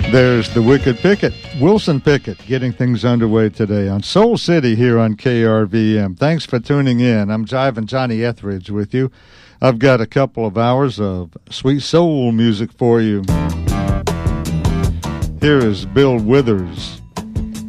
There's the Wicked Pickett, Wilson Pickett, getting things underway today on Soul City here on KRVM. Thanks for tuning in. I'm Jiving Johnny Etheridge with you. I've got a couple of hours of sweet soul music for you. Here is Bill Withers.